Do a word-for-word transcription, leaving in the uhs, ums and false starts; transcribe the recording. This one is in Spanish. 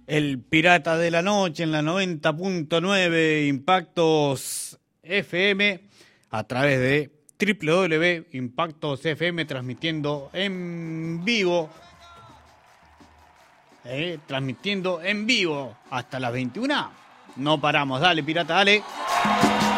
El Pirata de la Noche en la noventa punto nueve Impactos F M a través de doble u doble u doble u punto impactos f m, transmitiendo en vivo, eh, transmitiendo en vivo hasta las veintiuna. No paramos, dale pirata, dale.